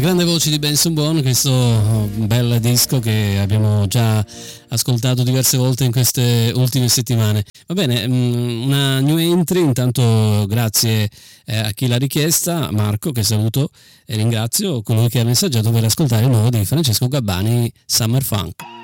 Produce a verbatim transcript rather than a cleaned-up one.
grande voce di Benson Bourne, questo bel disco che abbiamo già ascoltato diverse volte in queste ultime settimane. Va bene, una new entry, intanto grazie a chi l'ha richiesta, Marco, che saluto e ringrazio, colui che ha messaggiato per ascoltare il nuovo di Francesco Gabbani, Summer Funk.